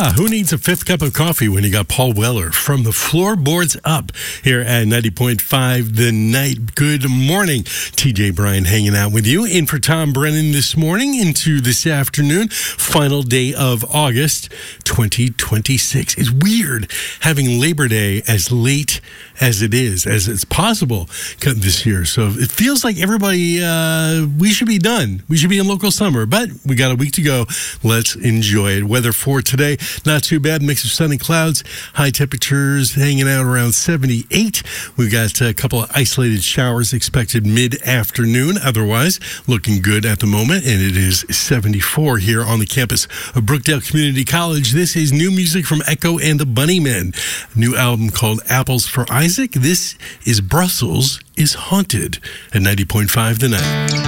Yeah, who needs a fifth cup of coffee when you got Paul Weller from the Floorboards Up here at 90.5 The Night. Good morning. TJ Bryan hanging out with you. In for Tom Brennan this morning into this afternoon. Final day of August 2026. It's weird having Labor Day as late as it is, as it's possible this year. So it feels like everybody, we should be done. We should be in local summer, but we got a week to go. Let's enjoy it. Weather for today, not too bad. Mix of sun and clouds. High temperatures hanging out around 78. We've got a couple of isolated showers expected mid-afternoon. Otherwise, looking good at the moment, and it is 74 here on the campus of Brookdale Community College. This is new music from Echo and the Bunnymen. New album called Apples for Isaac. This is Brussels is Haunted at 90.5 The Night.